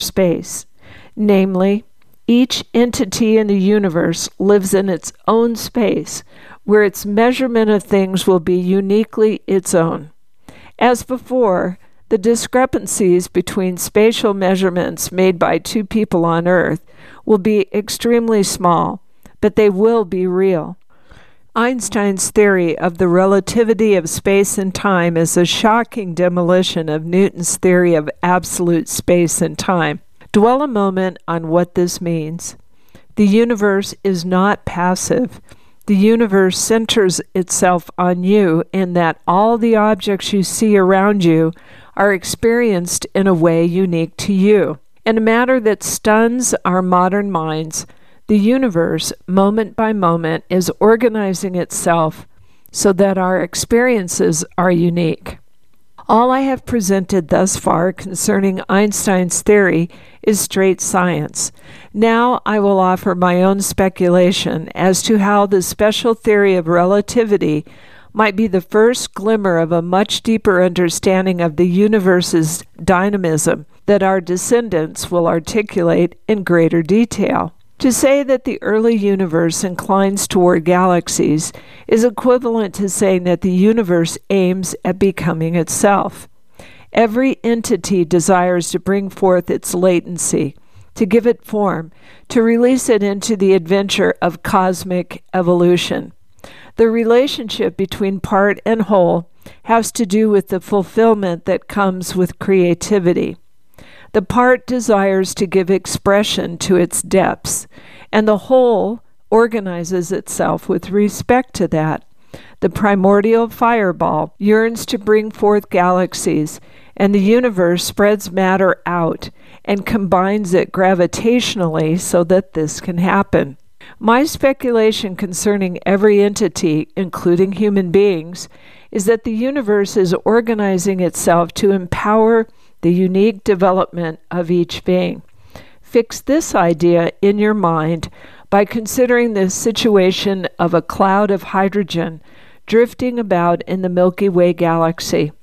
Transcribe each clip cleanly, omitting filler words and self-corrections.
space. Namely, each entity in the universe lives in its own space, where its measurement of things will be uniquely its own. As before, the discrepancies between spatial measurements made by two people on Earth will be extremely small, but they will be real. Einstein's theory of the relativity of space and time is a shocking demolition of Newton's theory of absolute space and time. Dwell a moment on what this means. The universe is not passive. The universe centers itself on you in that all the objects you see around you are experienced in a way unique to you. In a matter that stuns our modern minds, the universe, moment by moment, is organizing itself so that our experiences are unique. All I have presented thus far concerning Einstein's theory is straight science. Now I will offer my own speculation as to how the special theory of relativity might be the first glimmer of a much deeper understanding of the universe's dynamism that our descendants will articulate in greater detail. To say that the early universe inclines toward galaxies is equivalent to saying that the universe aims at becoming itself. Every entity desires to bring forth its latency, to give it form, to release it into the adventure of cosmic evolution. The relationship between part and whole has to do with the fulfillment that comes with creativity. The part desires to give expression to its depths, and the whole organizes itself with respect to that. The primordial fireball yearns to bring forth galaxies, and the universe spreads matter out and combines it gravitationally so that this can happen. My speculation concerning every entity, including human beings, is that the universe is organizing itself to empower the unique development of each being. Fix this idea in your mind by considering the situation of a cloud of hydrogen drifting about in the Milky Way galaxy.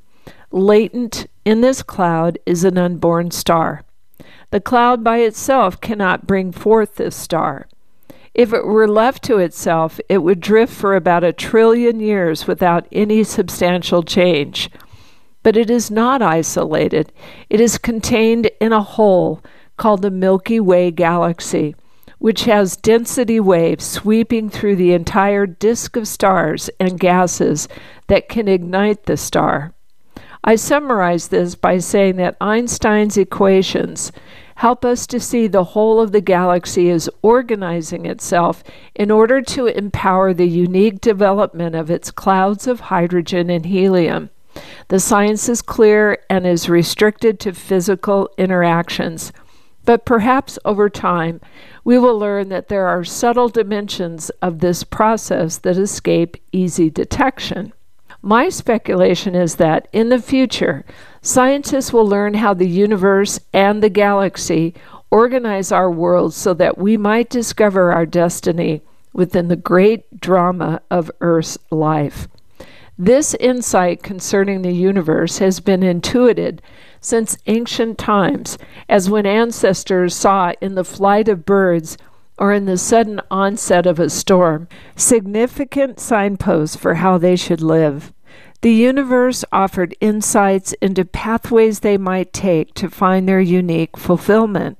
Latent in this cloud is an unborn star. The cloud by itself cannot bring forth this star. If it were left to itself, it would drift for about 1 trillion years without any substantial change. But it is not isolated. It is contained in a whole called the Milky Way galaxy, which has density waves sweeping through the entire disk of stars and gases that can ignite the star. I summarize this by saying that Einstein's equations help us to see the whole of the galaxy is organizing itself in order to empower the unique development of its clouds of hydrogen and helium. The science is clear and is restricted to physical interactions, but perhaps over time we will learn that there are subtle dimensions of this process that escape easy detection. My speculation is that in the future, scientists will learn how the universe and the galaxy organize our world so that we might discover our destiny within the great drama of Earth's life. This insight concerning the universe has been intuited since ancient times, as when ancestors saw in the flight of birds or in the sudden onset of a storm significant signposts for how they should live. The universe offered insights into pathways they might take to find their unique fulfillment.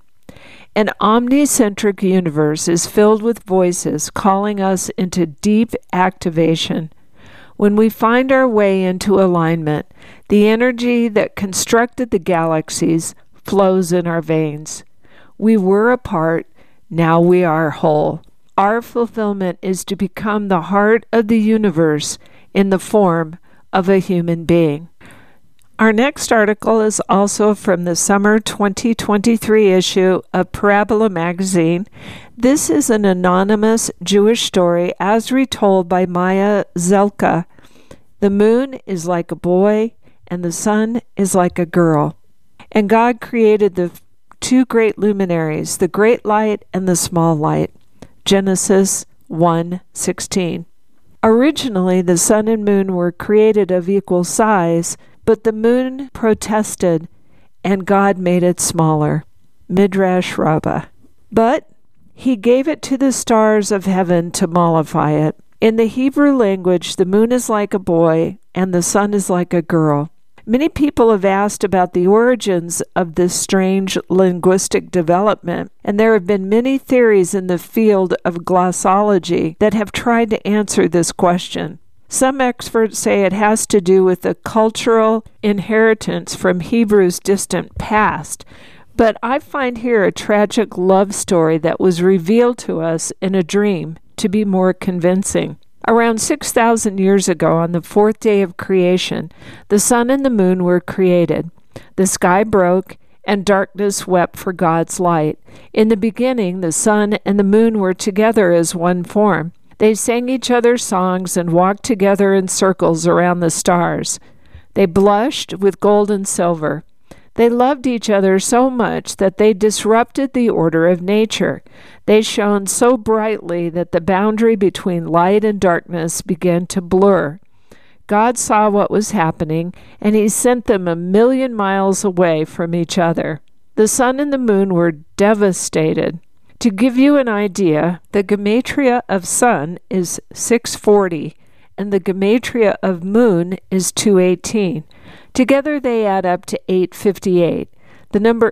An omnicentric universe is filled with voices calling us into deep activation. When we find our way into alignment, the energy that constructed the galaxies flows in our veins. We were apart, now we are whole. Our fulfillment is to become the heart of the universe in the form of a human being. Our next article is also from the summer 2023 issue of Parabola magazine. This is an anonymous Jewish story as retold by Maya Zelka. The moon is like a boy and the sun is like a girl. And God created the two great luminaries, the great light and the small light. Genesis 1:16. Originally, the sun and moon were created of equal size, but the moon protested, and God made it smaller. Midrash Rabbah. But he gave it to the stars of heaven to mollify it. In the Hebrew language, the moon is like a boy and the sun is like a girl. Many people have asked about the origins of this strange linguistic development, and there have been many theories in the field of glossology that have tried to answer this question. Some experts say it has to do with the cultural inheritance from Hebrew's distant past, but I find here a tragic love story that was revealed to us in a dream to be more convincing. Around 6,000 years ago, on the fourth day of creation, the sun and the moon were created. The sky broke, and darkness wept for God's light. In the beginning, the sun and the moon were together as one form. They sang each other's songs and walked together in circles around the stars. They blushed with gold and silver. They loved each other so much that they disrupted the order of nature. They shone so brightly that the boundary between light and darkness began to blur. God saw what was happening, and he sent them 1,000,000 miles away from each other. The sun and the moon were devastated. To give you an idea, the gematria of sun is 640, and the gematria of moon is 218. Together they add up to 858. The number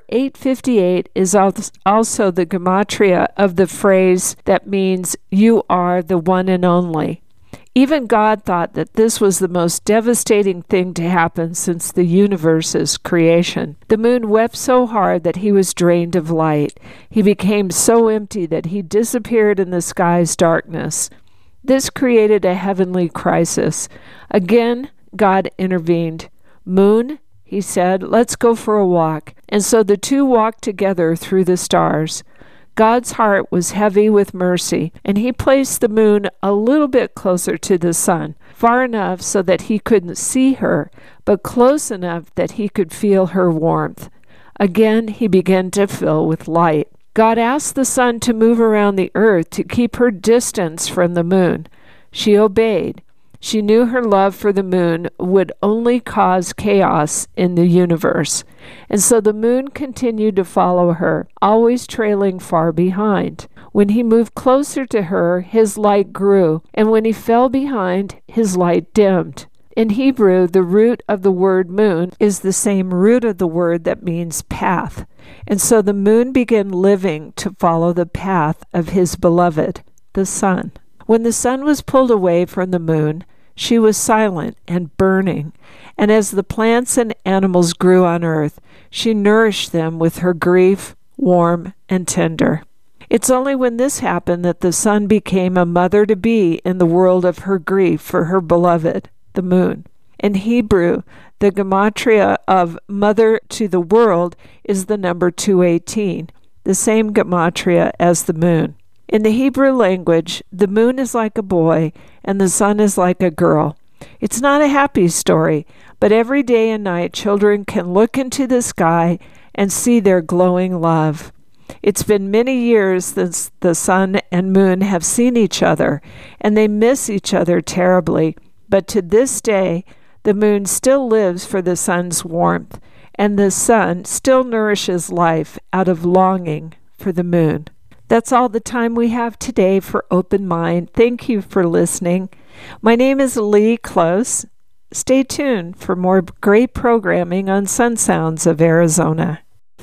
858 is also the gematria of the phrase that means, "You are the one and only." Even God thought that this was the most devastating thing to happen since the universe's creation. The moon wept so hard that he was drained of light. He became so empty that he disappeared in the sky's darkness. This created a heavenly crisis. Again, God intervened. "Moon," he said, "let's go for a walk." And so the two walked together through the stars. God's heart was heavy with mercy, and he placed the moon a little bit closer to the sun, far enough so that he couldn't see her, but close enough that he could feel her warmth. Again, he began to fill with light. God asked the sun to move around the earth to keep her distance from the moon. She obeyed. She knew her love for the moon would only cause chaos in the universe, and so the moon continued to follow her, always trailing far behind. When he moved closer to her, his light grew, and when he fell behind, his light dimmed. In Hebrew, the root of the word moon is the same root of the word that means path, and so the moon began living to follow the path of his beloved, the sun. When the sun was pulled away from the moon, she was silent and burning, and as the plants and animals grew on earth, she nourished them with her grief, warm and tender. It's only when this happened that the sun became a mother-to-be in the world of her grief for her beloved, the moon. In Hebrew, the gematria of mother to the world is the number 218, the same gematria as the moon. In the Hebrew language, the moon is like a boy and the sun is like a girl. It's not a happy story, but every day and night children can look into the sky and see their glowing love. It's been many years since the sun and moon have seen each other, and they miss each other terribly. But to this day, the moon still lives for the sun's warmth, and the sun still nourishes life out of longing for the moon. That's all the time we have today for Open Mind. Thank you for listening. My name is Lee Close. Stay tuned for more great programming on Sun Sounds of Arizona.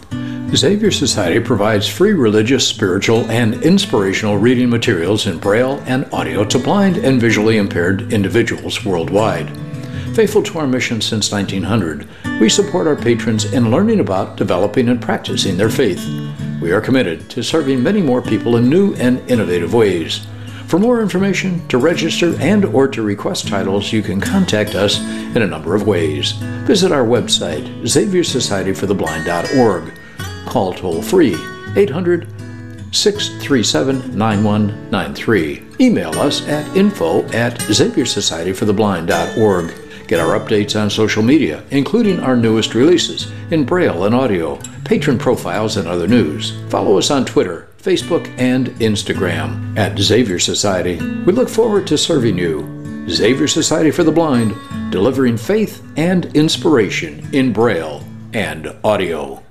Xavier Society provides free religious, spiritual, and inspirational reading materials in Braille and audio to blind and visually impaired individuals worldwide. Faithful to our mission since 1900, we support our patrons in learning about, developing, and practicing their faith. We are committed to serving many more people in new and innovative ways. For more information, to register and or to request titles, you can contact us in a number of ways. Visit our website, XavierSocietyForTheBlind.org. Call toll-free 800-637-9193. Email us at info@XavierSocietyForTheBlind.org. Get our updates on social media, including our newest releases in Braille and audio, patron profiles, and other news. Follow us on Twitter, Facebook, and Instagram at Xavier Society. We look forward to serving you. Xavier Society for the Blind, delivering faith and inspiration in Braille and audio.